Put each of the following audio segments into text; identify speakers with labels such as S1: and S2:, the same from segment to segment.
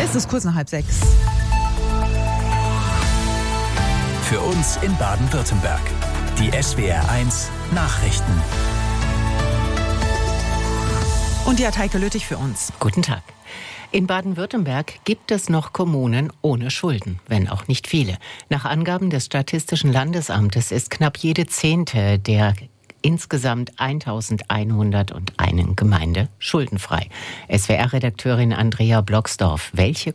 S1: Es ist kurz nach 5:30.
S2: Für uns in Baden-Württemberg. Die SWR1 Nachrichten.
S1: Und die hat Heike Lüttich für uns.
S3: Guten Tag. In Baden-Württemberg gibt es noch Kommunen ohne Schulden, wenn auch nicht viele. Nach Angaben des Statistischen Landesamtes ist knapp jede 10. der insgesamt 1101 Gemeinde schuldenfrei. SWR-Redakteurin Andrea Blocksdorf,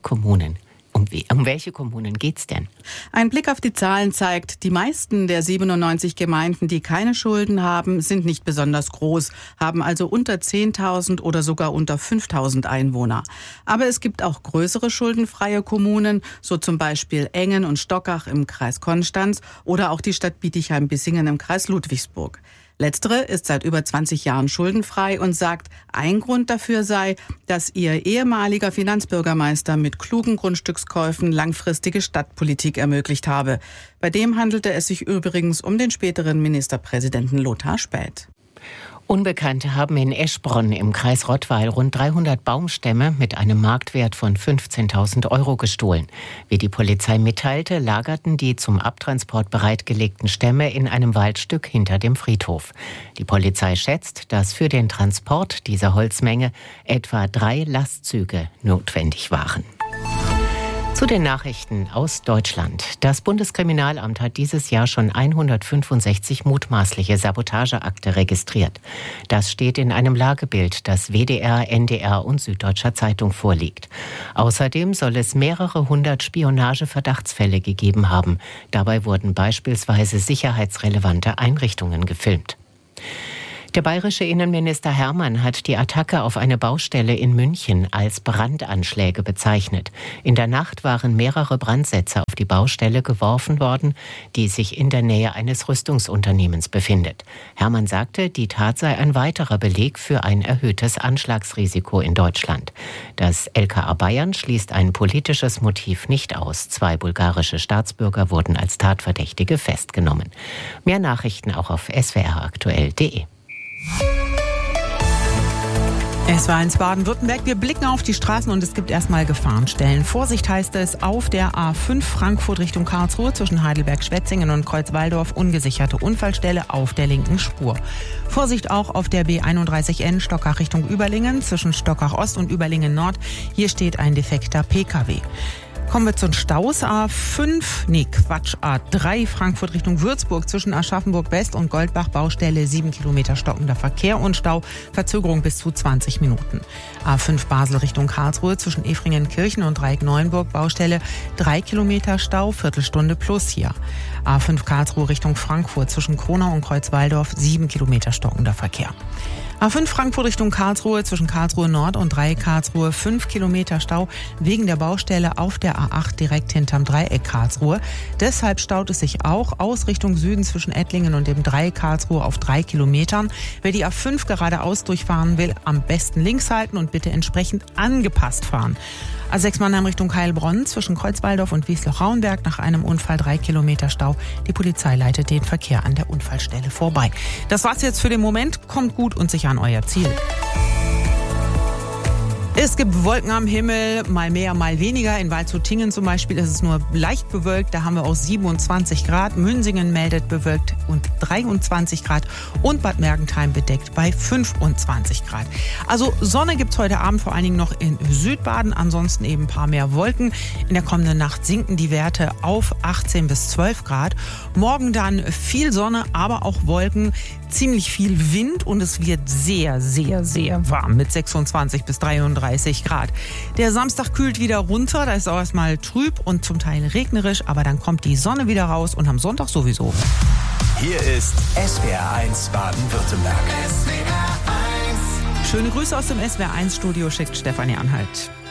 S3: um welche Kommunen geht's denn?
S1: Ein Blick auf die Zahlen zeigt, die meisten der 97 Gemeinden, die keine Schulden haben, sind nicht besonders groß, haben also unter 10.000 oder sogar unter 5.000 Einwohner. Aber es gibt auch größere schuldenfreie Kommunen, so zum Beispiel Engen und Stockach im Kreis Konstanz oder auch die Stadt Bietigheim-Bissingen im Kreis Ludwigsburg. Letztere ist seit über 20 Jahren schuldenfrei und sagt, ein Grund dafür sei, dass ihr ehemaliger Finanzbürgermeister mit klugen Grundstückskäufen langfristige Stadtpolitik ermöglicht habe. Bei dem handelte es sich übrigens um den späteren Ministerpräsidenten Lothar Späth.
S3: Unbekannte haben in Eschbronn im Kreis Rottweil rund 300 Baumstämme mit einem Marktwert von 15.000 € gestohlen. Wie die Polizei mitteilte, lagerten die zum Abtransport bereitgelegten Stämme in einem Waldstück hinter dem Friedhof. Die Polizei schätzt, dass für den Transport dieser Holzmenge etwa 3 Lastzüge notwendig waren. Zu den Nachrichten aus Deutschland. Das Bundeskriminalamt hat dieses Jahr schon 165 mutmaßliche Sabotageakte registriert. Das steht in einem Lagebild, das WDR, NDR und Süddeutscher Zeitung vorliegt. Außerdem soll es mehrere hundert Spionageverdachtsfälle gegeben haben. Dabei wurden beispielsweise sicherheitsrelevante Einrichtungen gefilmt. Der bayerische Innenminister Hermann hat die Attacke auf eine Baustelle in München als Brandanschläge bezeichnet. In der Nacht waren mehrere Brandsätze auf die Baustelle geworfen worden, die sich in der Nähe eines Rüstungsunternehmens befindet. Hermann sagte, die Tat sei ein weiterer Beleg für ein erhöhtes Anschlagsrisiko in Deutschland. Das LKA Bayern schließt ein politisches Motiv nicht aus. 2 bulgarische Staatsbürger wurden als Tatverdächtige festgenommen. Mehr Nachrichten auch auf swraktuell.de.
S1: Es war ins Baden-Württemberg. Wir blicken auf die Straßen und es gibt erstmal Gefahrenstellen. Vorsicht heißt es auf der A5 Frankfurt Richtung Karlsruhe zwischen Heidelberg-Schwetzingen und Kreuzwaldorf. Ungesicherte Unfallstelle auf der linken Spur. Vorsicht auch auf der B31N Stockach Richtung Überlingen zwischen Stockach Ost und Überlingen Nord. Hier steht ein defekter PKW. Kommen wir zu den Staus. A3 Frankfurt Richtung Würzburg zwischen Aschaffenburg West und Goldbach Baustelle 7 Kilometer stockender Verkehr und Stau, Verzögerung bis zu 20 Minuten. A5 Basel Richtung Karlsruhe zwischen Efringenkirchen und Dreieck-Neuenburg Baustelle 3 Kilometer Stau, Viertelstunde plus hier. A5 Karlsruhe Richtung Frankfurt zwischen Kronau und Kreuzwaldorf 7 Kilometer stockender Verkehr. A5 Frankfurt Richtung Karlsruhe zwischen Karlsruhe Nord und Dreieck Karlsruhe 5 Kilometer Stau wegen der Baustelle auf der A8 direkt hinterm Dreieck Karlsruhe. Deshalb staut es sich auch aus Richtung Süden zwischen Ettlingen und dem Dreieck Karlsruhe auf 3 Kilometern. Wer die A5 geradeaus durchfahren will, am besten links halten und bitte entsprechend angepasst fahren. A6 Mannheim Richtung Heilbronn zwischen Kreuzwaldorf und Wiesloch-Rauenberg nach einem Unfall 3 Kilometer Stau. Die Polizei leitet den Verkehr an der Unfallstelle vorbei. Das war's jetzt für den Moment. Kommt gut und sicher an euer Ziel. Es gibt Wolken am Himmel, mal mehr, mal weniger. In Waldshut-Tiengen zum Beispiel ist es nur leicht bewölkt. Da haben wir auch 27 Grad. Münsingen meldet bewölkt und 23 Grad. Und Bad Mergentheim bedeckt bei 25 Grad. Also Sonne gibt's heute Abend vor allen Dingen noch in Südbaden. Ansonsten eben ein paar mehr Wolken. In der kommenden Nacht sinken die Werte auf 18 bis 12 Grad. Morgen dann viel Sonne, aber auch Wolken. Ziemlich viel Wind und es wird sehr, sehr, sehr warm mit 26 bis 33 Grad. Der Samstag kühlt wieder runter, da ist auch erstmal trüb und zum Teil regnerisch, aber dann kommt die Sonne wieder raus und am Sonntag sowieso.
S2: Hier ist SWR1 Baden-Württemberg.
S1: Schöne Grüße aus dem SWR1-Studio schickt Stefanie Anhalt.